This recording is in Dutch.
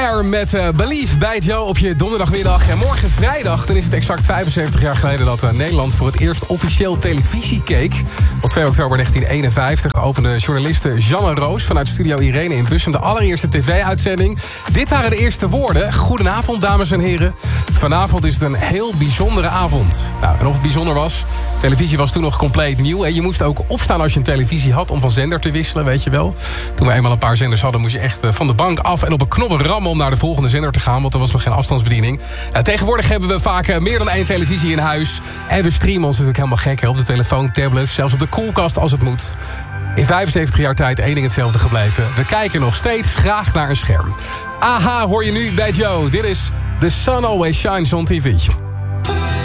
Cher met Believe bij Joe op je donderdagmiddag. En morgen vrijdag, dan is het exact 75 jaar geleden... dat Nederland voor het eerst officieel televisie keek. Op 2 oktober 1951 opende journaliste Jeanne Roos... vanuit Studio Irene in Bussum de allereerste tv-uitzending. Dit waren de eerste woorden. Goedenavond, dames en heren. Vanavond is het een heel bijzondere avond. Nou, en of het bijzonder was... Televisie was toen nog compleet nieuw. En je moest ook opstaan als je een televisie had om van zender te wisselen, weet je wel. Toen we eenmaal een paar zenders hadden, moest je echt van de bank af... en op een knop rammen om naar de volgende zender te gaan... want er was nog geen afstandsbediening. Tegenwoordig hebben we vaak meer dan 1 televisie in huis. En we streamen ons natuurlijk helemaal gek, hè, op de telefoon, tablet... zelfs op de koelkast als het moet. In 75 jaar tijd één ding hetzelfde gebleven. We kijken nog steeds graag naar een scherm. Aha, hoor je nu bij Joe. Dit is The Sun Always Shines on TV.